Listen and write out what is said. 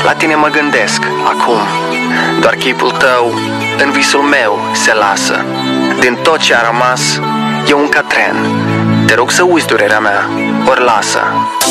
La tine mă gândesc acum, doar chipul tău în visul meu se lasă. Din tot ce a rămas, e un catren. Te rog să uiți durerea mea, ori lasă.